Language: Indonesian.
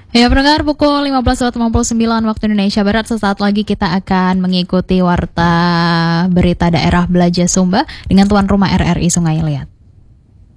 Ya, pendengar, pukul 15.59 waktu Indonesia Barat. Sesaat lagi kita akan mengikuti warta berita daerah Belaja Sumba dengan tuan rumah RRI Sungai Liat.